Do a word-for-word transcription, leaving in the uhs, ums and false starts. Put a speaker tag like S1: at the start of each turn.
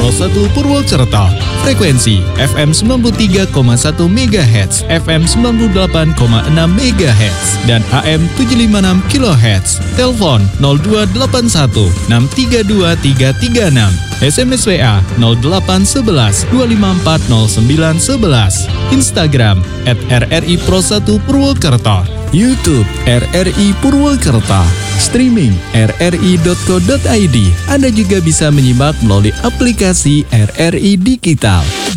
S1: Pro satu Purwokerto. Frekuensi F M sembilan puluh tiga koma satu megahertz, F M sembilan puluh delapan koma enam megahertz, dan A M tujuh lima enam kilohertz. Telepon nol dua delapan satu enam tiga dua tiga tiga enam. S M S W A nol delapan satu satu dua lima empat nol sembilan satu satu. Instagram at R R I Pro satu Purwokerto. YouTube R R I Purwokerto. Streaming r r i dot co dot i d. Anda juga bisa menyimak melalui aplikasi R R I Digital.